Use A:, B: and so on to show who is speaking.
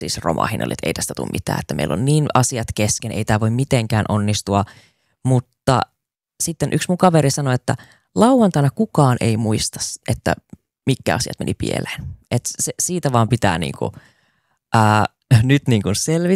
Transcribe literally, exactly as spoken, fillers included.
A: siis romahin, että ei tästä tule mitään, että meillä on niin asiat kesken, ei tämä voi mitenkään onnistua, mutta sitten yksi mun kaveri sanoi, että lauantaina kukaan ei muista, että mitkä asiat meni pieleen. Että se, siitä vaan pitää niinku, ää, nyt niinku selvitä.